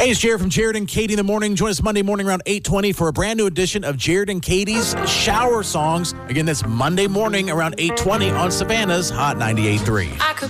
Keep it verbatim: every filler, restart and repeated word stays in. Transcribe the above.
Hey, it's Jared from Jared and Katie in the morning. Join us Monday morning around eight twenty for a brand new edition of Jared and Katie's Shower Songs. Again, that's Monday morning around eight twenty on Savannah's Hot ninety-eight point three.